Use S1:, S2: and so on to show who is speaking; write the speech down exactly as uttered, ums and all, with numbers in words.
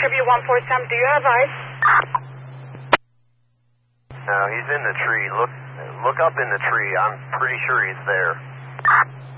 S1: W one four seven, do you have ice?
S2: No, he's in the tree. Look, look up in the tree. I'm pretty sure he's there.